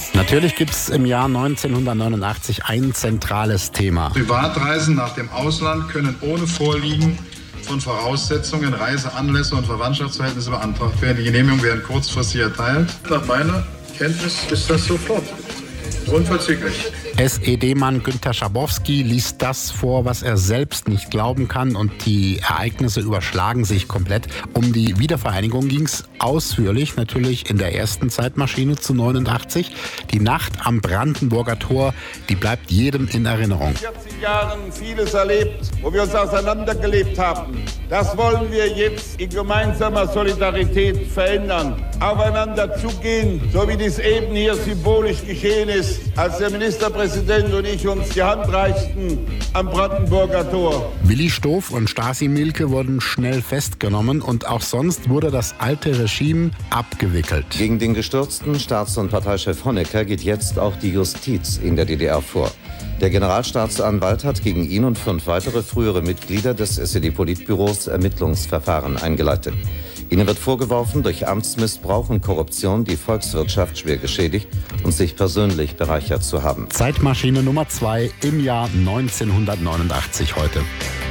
Natürlich gibt es im Jahr 1989 ein zentrales Thema. Privatreisen nach dem Ausland können ohne Vorliegen von Voraussetzungen, Reiseanlässe und Verwandtschaftsverhältnisse beantragt werden. Die Genehmigungen werden kurzfristig erteilt. Nach meiner Kenntnis ist das sofort. Unverzüglich. SED-Mann Günter Schabowski liest das vor, was er selbst nicht glauben kann, und die Ereignisse überschlagen sich komplett. Um die Wiedervereinigung ging es ausführlich, natürlich in der ersten Zeitmaschine zu 89. Die Nacht am Brandenburger Tor, die bleibt jedem in Erinnerung. 40 Jahren vieles erlebt, wo wir uns auseinandergelebt haben. Das wollen wir jetzt in gemeinsamer Solidarität verändern. Aufeinander zugehen, so wie dies eben hier symbolisch geschehen ist, als der Ministerpräsident und ich uns die Hand reichten am Brandenburger Tor. Willi Stoph und Stasi Mielke wurden schnell festgenommen und auch sonst wurde das alte Regime abgewickelt. Gegen den gestürzten Staats- und Parteichef Honecker geht jetzt auch die Justiz in der DDR vor. Der Generalstaatsanwalt hat gegen ihn und 5 weitere frühere Mitglieder des SED-Politbüros Ermittlungsverfahren eingeleitet. Ihnen wird vorgeworfen, durch Amtsmissbrauch und Korruption die Volkswirtschaft schwer geschädigt und sich persönlich bereichert zu haben. Zeitmaschine Nummer 2 im Jahr 1989 heute.